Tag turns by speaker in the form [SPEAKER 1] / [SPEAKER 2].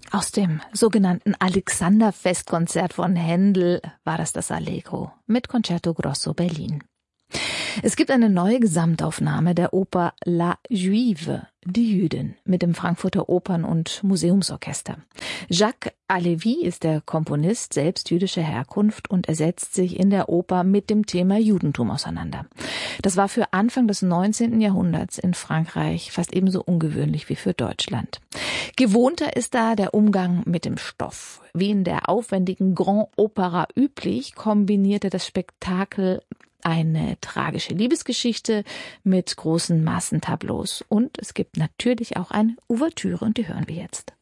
[SPEAKER 1] Aus dem sogenannten Alexander-Festkonzert von Händel war das Allegro mit Concerto Grosso Berlin. Es gibt eine neue Gesamtaufnahme der Oper La Juive, die Jüdin, mit dem Frankfurter Opern- und Museumsorchester. Jacques Halévy ist der Komponist, selbst jüdischer Herkunft, und er setzt sich in der Oper mit dem Thema Judentum auseinander. Das war für Anfang des 19. Jahrhunderts in Frankreich fast ebenso ungewöhnlich wie für Deutschland. Gewohnter ist da der Umgang mit dem Stoff. Wie in der aufwendigen Grand Opera üblich, kombinierte das Spektakel eine tragische Liebesgeschichte mit großen Massentableaus. Und es gibt natürlich auch eine Ouvertüre, und die hören wir jetzt.